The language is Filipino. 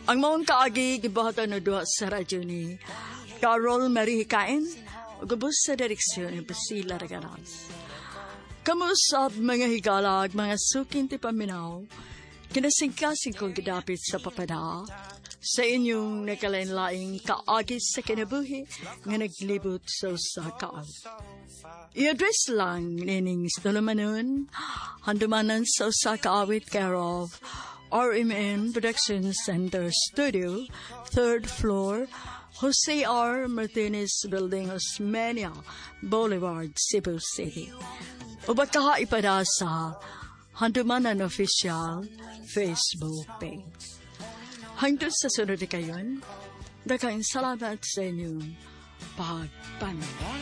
Ang maong kaagi, gibahatan na duha sa radyo ni Carol Marie Hikain, gubos sa direksyon ni Basila Regalas. Kamusap mga higalag, mga suking ti paminaw, kinasingkasing kong gidapit sa papada, sa inyong nakalain-laing kaagi sa kinabuhi nga naglibot sa kaan. I-address lang nining Stolomanon, handumanan sa usa kaawit care of RMN Production Center Studio, 3rd floor, Jose R. Martinez Building, Osmeña Boulevard, Cebu City. O baka ipada sa Handumanan Official Facebook page. Hanggang sa sunod na kayon, dakain salamat sa inyong pagpanood.